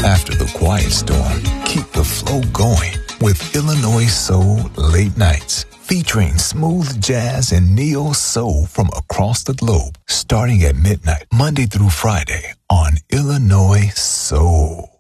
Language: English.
After the quiet storm, keep the flow going with Illinois Soul Late Nights, featuring smooth jazz and neo soul from across the globe, starting at midnight, Monday through Friday on Illinois Soul.